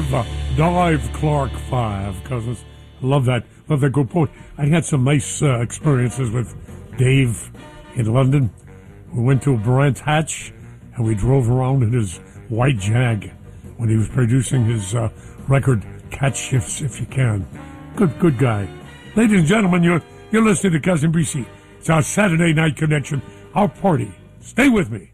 Dive Clark 5, cousins. I love that. Love that good poet. I had some nice experiences with Dave in London. We went to Brandt Hatch, and we drove around in his white Jag when he was producing his record Catch Shifts If You Can. Good guy. Ladies and gentlemen, you're listening to Cousin BC. It's our Saturday Night Connection, our party. Stay with me.